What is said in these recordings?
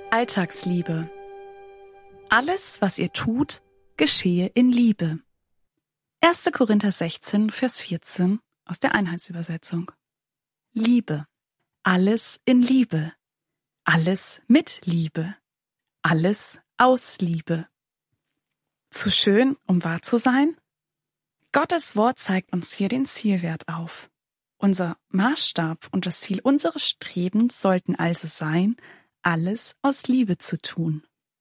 Alltagsliebe. Alles, was ihr tut, geschehe in Liebe. 1. Korinther 16, Vers 14 aus der Einheitsübersetzung. Liebe. Alles in Liebe. Alles mit Liebe. Alles aus Liebe. Zu schön, um wahr zu sein? Gottes Wort zeigt uns hier den Zielwert auf. Unser Maßstab und das Ziel unseres Strebens sollten also sein, alles aus Liebe zu tun.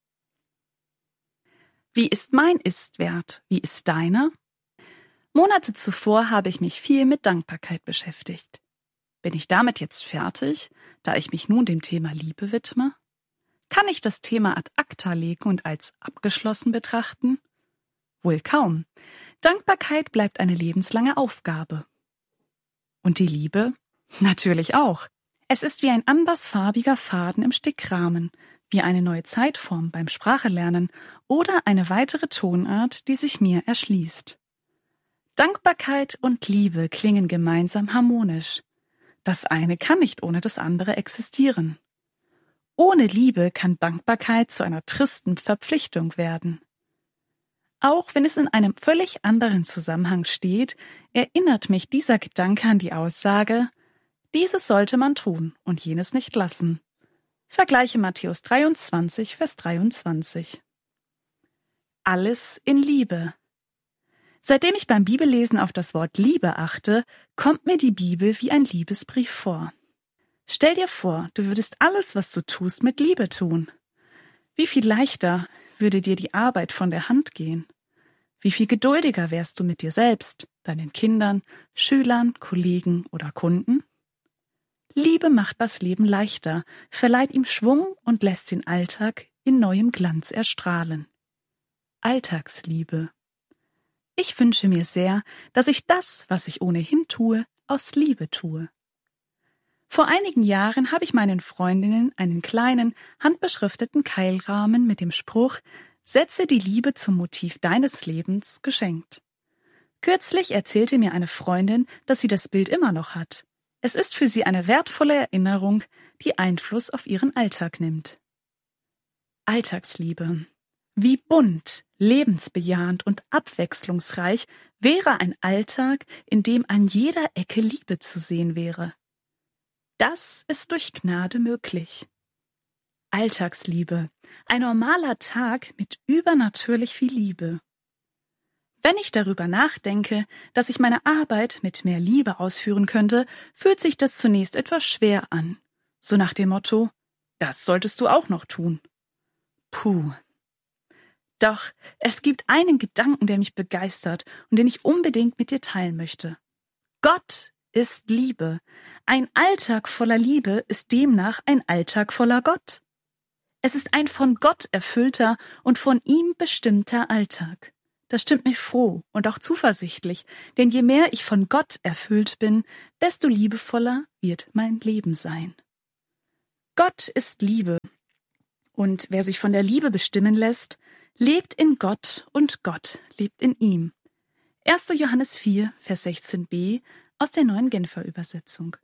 Wie ist mein Ist-Wert? Wie ist deiner? Monate zuvor habe ich mich viel mit Dankbarkeit beschäftigt. Bin ich damit jetzt fertig, da ich mich nun dem Thema Liebe widme? Kann ich das Thema ad acta legen und als abgeschlossen betrachten? Wohl kaum. Dankbarkeit bleibt eine lebenslange Aufgabe. Und die Liebe? Natürlich auch. Es ist wie ein andersfarbiger Faden im Stickrahmen, wie eine neue Zeitform beim Sprachelernen oder eine weitere Tonart, die sich mir erschließt. Dankbarkeit und Liebe klingen gemeinsam harmonisch. Das eine kann nicht ohne das andere existieren. Ohne Liebe kann Dankbarkeit zu einer tristen Verpflichtung werden. Auch wenn es in einem völlig anderen Zusammenhang steht, erinnert mich dieser Gedanke an die Aussage: Dieses sollte man tun und jenes nicht lassen. Vergleiche Matthäus 23, Vers 23. Alles in Liebe. Seitdem ich beim Bibellesen auf das Wort Liebe achte, kommt mir die Bibel wie ein Liebesbrief vor. Stell dir vor, du würdest alles, was du tust, mit Liebe tun. Wie viel leichter würde dir die Arbeit von der Hand gehen? Wie viel geduldiger wärst du mit dir selbst, deinen Kindern, Schülern, Kollegen oder Kunden? Liebe macht das Leben leichter, verleiht ihm Schwung und lässt den Alltag in neuem Glanz erstrahlen. Alltagsliebe. Ich wünsche mir sehr, dass ich das, was ich ohnehin tue, aus Liebe tue. Vor einigen Jahren habe ich meinen Freundinnen einen kleinen, handbeschrifteten Keilrahmen mit dem Spruch »Setze die Liebe zum Motiv deines Lebens« geschenkt. Kürzlich erzählte mir eine Freundin, dass sie das Bild immer noch hat. Es ist für sie eine wertvolle Erinnerung, die Einfluss auf ihren Alltag nimmt. Alltagsliebe. Wie bunt, lebensbejahend und abwechslungsreich wäre ein Alltag, in dem an jeder Ecke Liebe zu sehen wäre. Das ist durch Gnade möglich. Alltagsliebe. Ein normaler Tag mit übernatürlich viel Liebe. Wenn ich darüber nachdenke, dass ich meine Arbeit mit mehr Liebe ausführen könnte, fühlt sich das zunächst etwas schwer an. So nach dem Motto, das solltest du auch noch tun. Puh. Doch es gibt einen Gedanken, der mich begeistert und den ich unbedingt mit dir teilen möchte. Gott ist Liebe. Ein Alltag voller Liebe ist demnach ein Alltag voller Gott. Es ist ein von Gott erfüllter und von ihm bestimmter Alltag. Das stimmt mich froh und auch zuversichtlich, denn je mehr ich von Gott erfüllt bin, desto liebevoller wird mein Leben sein. Gott ist Liebe, und wer sich von der Liebe bestimmen lässt, lebt in Gott und Gott lebt in ihm. 1. Johannes 4, Vers 16b aus der Neuen Genfer Übersetzung.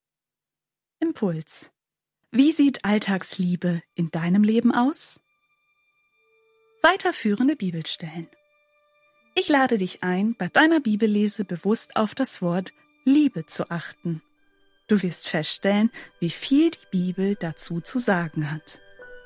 Impuls. Wie sieht Alltagsliebe in deinem Leben aus? Weiterführende Bibelstellen. Ich lade dich ein, bei deiner Bibellese bewusst auf das Wort Liebe zu achten. Du wirst feststellen, wie viel die Bibel dazu zu sagen hat.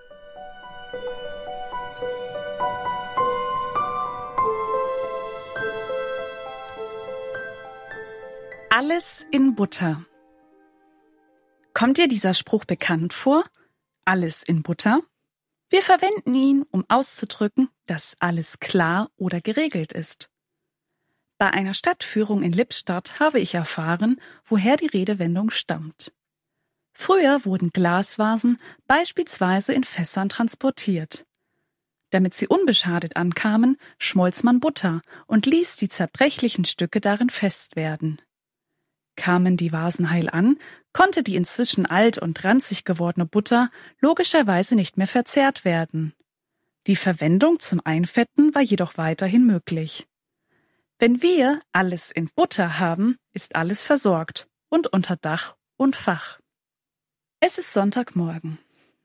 Alles in Butter. Kommt dir dieser Spruch bekannt vor? Alles in Butter? Wir verwenden ihn, um auszudrücken, dass alles klar oder geregelt ist. Bei einer Stadtführung in Lippstadt habe ich erfahren, woher die Redewendung stammt. Früher wurden Glasvasen beispielsweise in Fässern transportiert. Damit sie unbeschadet ankamen, schmolz man Butter und ließ die zerbrechlichen Stücke darin fest werden. Kamen die Vasen heil an, konnte die inzwischen alt und ranzig gewordene Butter logischerweise nicht mehr verzehrt werden. Die Verwendung zum Einfetten war jedoch weiterhin möglich. Wenn wir alles in Butter haben, ist alles versorgt und unter Dach und Fach. Es ist Sonntagmorgen.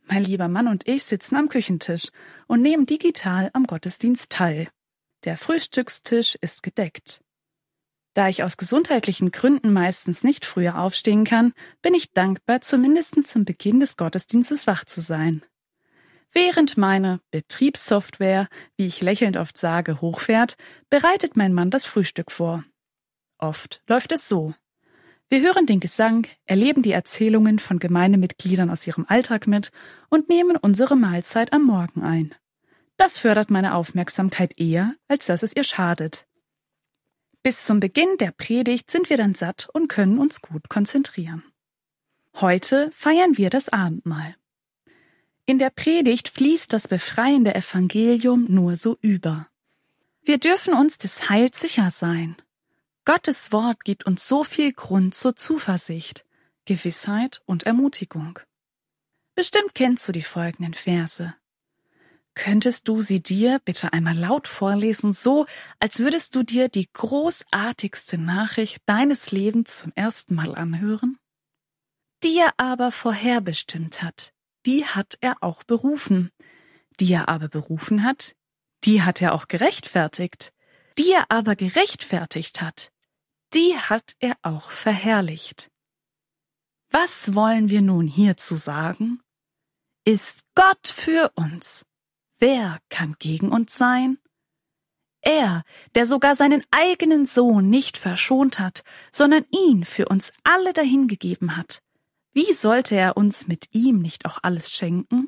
Mein lieber Mann und ich sitzen am Küchentisch und nehmen digital am Gottesdienst teil. Der Frühstückstisch ist gedeckt. Da ich aus gesundheitlichen Gründen meistens nicht früher aufstehen kann, bin ich dankbar, zumindest zum Beginn des Gottesdienstes wach zu sein. Während meine Betriebssoftware, wie ich lächelnd oft sage, hochfährt, bereitet mein Mann das Frühstück vor. Oft läuft es so. Wir hören den Gesang, erleben die Erzählungen von Gemeindemitgliedern aus ihrem Alltag mit und nehmen unsere Mahlzeit am Morgen ein. Das fördert meine Aufmerksamkeit eher, als dass es ihr schadet. Bis zum Beginn der Predigt sind wir dann satt und können uns gut konzentrieren. Heute feiern wir das Abendmahl. In der Predigt fließt das befreiende Evangelium nur so über. Wir dürfen uns des Heils sicher sein. Gottes Wort gibt uns so viel Grund zur Zuversicht, Gewissheit und Ermutigung. Bestimmt kennst du die folgenden Verse. Könntest du sie dir bitte einmal laut vorlesen, so als würdest du dir die großartigste Nachricht deines Lebens zum ersten Mal anhören? Die er aber vorherbestimmt hat, die hat er auch berufen. Die er aber berufen hat, die hat er auch gerechtfertigt. Die er aber gerechtfertigt hat, die hat er auch verherrlicht. Was wollen wir nun hierzu sagen? Ist Gott für uns? Wer kann gegen uns sein? Er, der sogar seinen eigenen Sohn nicht verschont hat, sondern ihn für uns alle dahingegeben hat. Wie sollte er uns mit ihm nicht auch alles schenken?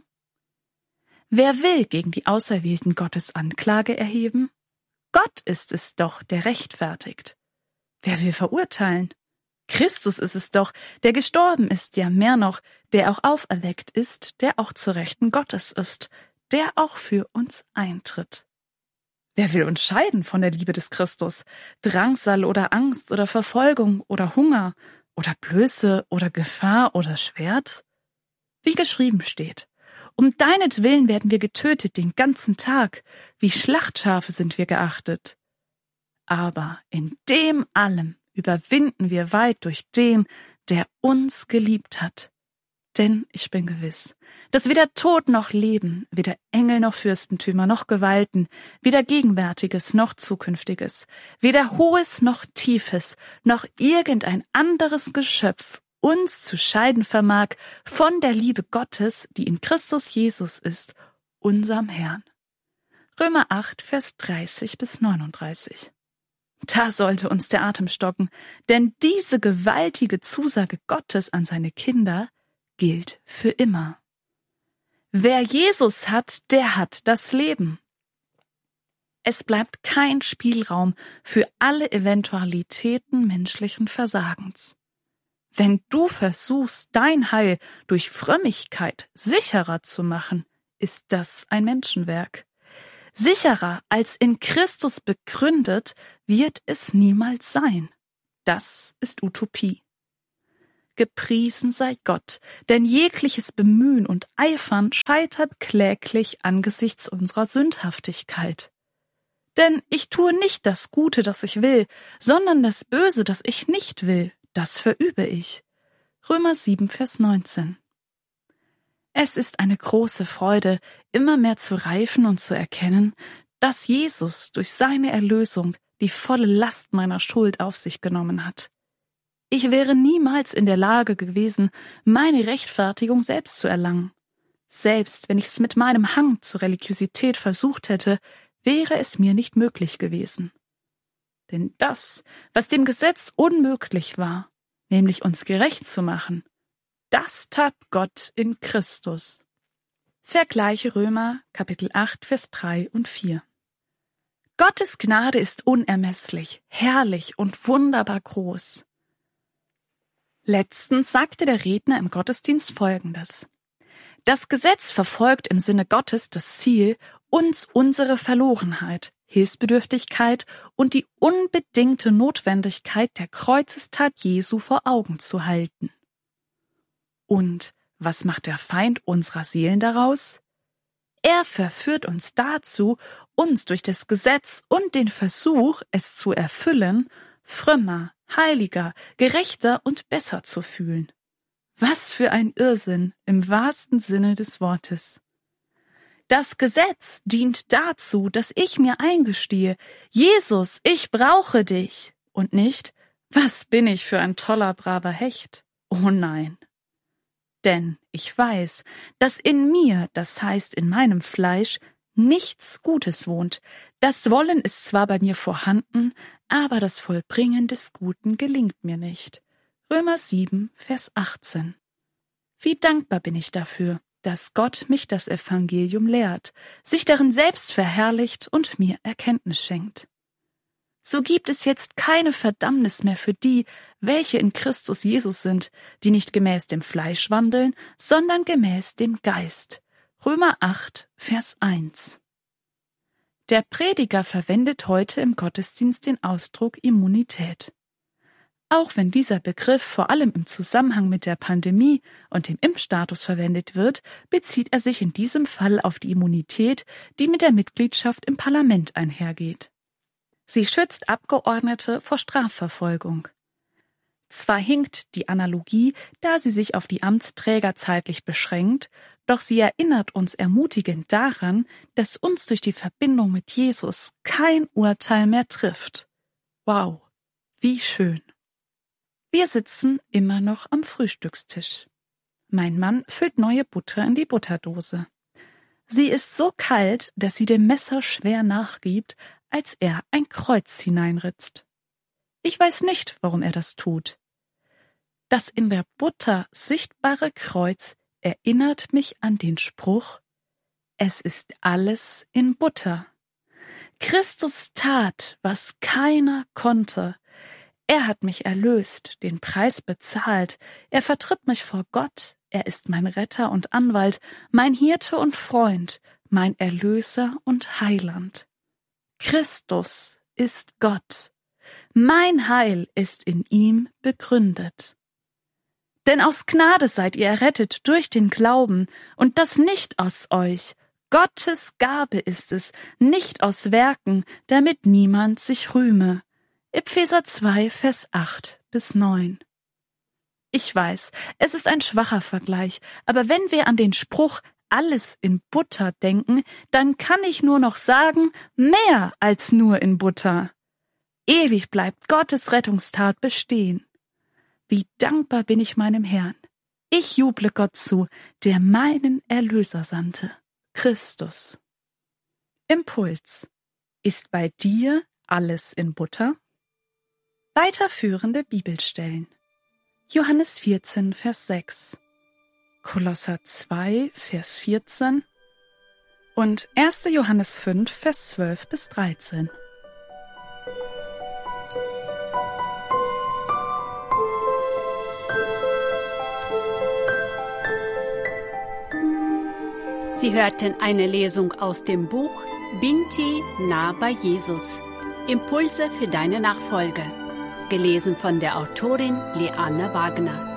Wer will gegen die Auserwählten Gottes Anklage erheben? Gott ist es doch, der rechtfertigt. Wer will verurteilen? Christus ist es doch, der gestorben ist, ja mehr noch, der auch auferweckt ist, der auch zur Rechten Gottes ist, der auch für uns eintritt. Wer will uns scheiden von der Liebe des Christus? Drangsal oder Angst oder Verfolgung oder Hunger oder Blöße oder Gefahr oder Schwert? Wie geschrieben steht, um deinetwillen werden wir getötet den ganzen Tag, wie Schlachtschafe sind wir geachtet. Aber in dem allem überwinden wir weit durch den, der uns geliebt hat. Denn ich bin gewiss, dass weder Tod noch Leben, weder Engel noch Fürstentümer noch Gewalten, weder Gegenwärtiges noch Zukünftiges, weder Hohes noch Tiefes, noch irgendein anderes Geschöpf uns zu scheiden vermag von der Liebe Gottes, die in Christus Jesus ist, unserem Herrn. Römer 8, Vers 30 bis 39. Da sollte uns der Atem stocken, denn diese gewaltige Zusage Gottes an seine Kinder gilt für immer. Wer Jesus hat, der hat das Leben. Es bleibt kein Spielraum für alle Eventualitäten menschlichen Versagens. Wenn du versuchst, dein Heil durch Frömmigkeit sicherer zu machen, ist das ein Menschenwerk. Sicherer als in Christus begründet wird es niemals sein. Das ist Utopie. Gepriesen sei Gott, denn jegliches Bemühen und Eifern scheitert kläglich angesichts unserer Sündhaftigkeit. Denn ich tue nicht das Gute, das ich will, sondern das Böse, das ich nicht will, das verübe ich. Römer 7, Vers 19. Es ist eine große Freude, immer mehr zu reifen und zu erkennen, dass Jesus durch seine Erlösung die volle Last meiner Schuld auf sich genommen hat. Ich wäre niemals in der Lage gewesen, meine Rechtfertigung selbst zu erlangen. Selbst wenn ich es mit meinem Hang zur Religiosität versucht hätte, wäre es mir nicht möglich gewesen. Denn das, was dem Gesetz unmöglich war, nämlich uns gerecht zu machen, das tat Gott in Christus. Vergleiche Römer, Kapitel 8, Vers 3 und 4. Gottes Gnade ist unermesslich, herrlich und wunderbar groß. Letztens sagte der Redner im Gottesdienst Folgendes. Das Gesetz verfolgt im Sinne Gottes das Ziel, uns unsere Verlorenheit, Hilfsbedürftigkeit und die unbedingte Notwendigkeit der Kreuzestat Jesu vor Augen zu halten. Und was macht der Feind unserer Seelen daraus? Er verführt uns dazu, uns durch das Gesetz und den Versuch, es zu erfüllen, frömmer, heiliger, gerechter und besser zu fühlen. Was für ein Irrsinn im wahrsten Sinne des Wortes. Das Gesetz dient dazu, dass ich mir eingestehe, Jesus, ich brauche dich. Und nicht, was bin ich für ein toller, braver Hecht? Oh nein. Denn ich weiß, dass in mir, das heißt in meinem Fleisch, nichts Gutes wohnt. Das Wollen ist zwar bei mir vorhanden, aber das Vollbringen des Guten gelingt mir nicht. Römer 7, Vers 18. Wie dankbar bin ich dafür, dass Gott mich das Evangelium lehrt, sich darin selbst verherrlicht und mir Erkenntnis schenkt. So gibt es jetzt keine Verdammnis mehr für die, welche in Christus Jesus sind, die nicht gemäß dem Fleisch wandeln, sondern gemäß dem Geist. Römer 8, Vers 1. Der Prediger verwendet heute im Gottesdienst den Ausdruck Immunität. Auch wenn dieser Begriff vor allem im Zusammenhang mit der Pandemie und dem Impfstatus verwendet wird, bezieht er sich in diesem Fall auf die Immunität, die mit der Mitgliedschaft im Parlament einhergeht. Sie schützt Abgeordnete vor Strafverfolgung. Zwar hinkt die Analogie, da sie sich auf die Amtsträger zeitlich beschränkt, doch sie erinnert uns ermutigend daran, dass uns durch die Verbindung mit Jesus kein Urteil mehr trifft. Wow, wie schön. Wir sitzen immer noch am Frühstückstisch. Mein Mann füllt neue Butter in die Butterdose. Sie ist so kalt, dass sie dem Messer schwer nachgibt, als er ein Kreuz hineinritzt. Ich weiß nicht, warum er das tut. Das in der Butter sichtbare Kreuz erinnert mich an den Spruch: Es ist alles in Butter. Christus tat, was keiner konnte. Er hat mich erlöst, den Preis bezahlt. Er vertritt mich vor Gott. Er ist mein Retter und Anwalt, mein Hirte und Freund, mein Erlöser und Heiland. Christus ist Gott. Mein Heil ist in ihm begründet. Denn aus Gnade seid ihr errettet durch den Glauben, und das nicht aus euch. Gottes Gabe ist es, nicht aus Werken, damit niemand sich rühme. Epheser 2, Vers 8 bis 9. Ich weiß, es ist ein schwacher Vergleich, aber wenn wir an den Spruch alles in Butter denken, dann kann ich nur noch sagen, mehr als nur in Butter. Ewig bleibt Gottes Rettungstat bestehen. Wie dankbar bin ich meinem Herrn. Ich juble Gott zu, der meinen Erlöser sandte, Christus. Impuls. Ist bei dir alles in Butter? Weiterführende Bibelstellen. Johannes 14, Vers 6. Kolosser 2, Vers 14 und 1. Johannes 5, Vers 12 bis 13. Sie hörten eine Lesung aus dem Buch Binti nah bei Jesus. Impulse für deine Nachfolge. Gelesen von der Autorin Liane Wagner.